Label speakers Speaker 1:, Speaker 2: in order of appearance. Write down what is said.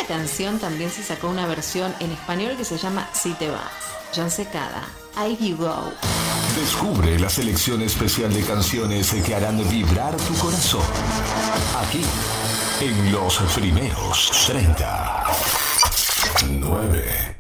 Speaker 1: canción también se sacó una versión en español que se llama Si te vas. Jan Secada, I You Go.
Speaker 2: Descubre la selección especial de canciones que harán vibrar tu corazón. Aquí, en los primeros 30. 9.